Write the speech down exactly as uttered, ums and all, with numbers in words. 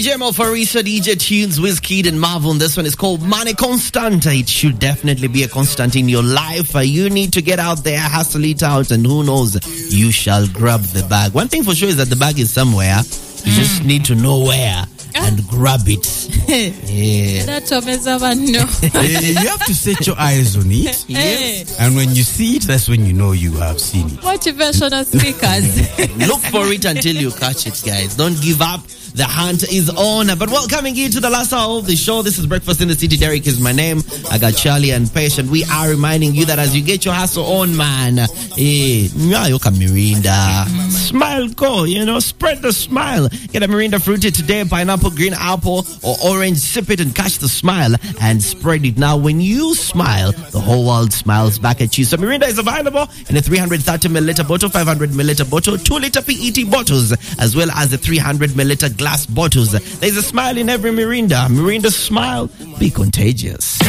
J Mo Farisa, D J Tunes, Wizkid and Marvin. This one is called Mane Constanta. It should definitely be a constant in your life. Uh, you need to get out there, hustle it out, and who knows, you shall grab the bag. One thing for sure is that the bag is somewhere. You mm. just need to know where and grab it. Yeah. You have to set your eyes on it. Yes. And when you see it, that's when you know you have seen it. Motivational speakers. Look for it until you catch it, guys. Don't give up. The hunt is on. But welcoming you to the last hour of the show. This is Breakfast in the City. Derek is my name. I got Charlie and Patient. We are reminding you that as you get your hustle on, man, eh, Mirinda. Smile, go, you know, spread the smile. Get a Mirinda fruity today, pineapple, green apple, or orange. Sip it and catch the smile and spread it. Now, when you smile, the whole world smiles back at you. So Mirinda is available in a three hundred thirty milliliter bottle, five hundred milliliter bottle, two liter P E T bottles, as well as the three hundred milliliter glass bottles. There's a smile in every Mirinda. Mirinda smile, be contagious.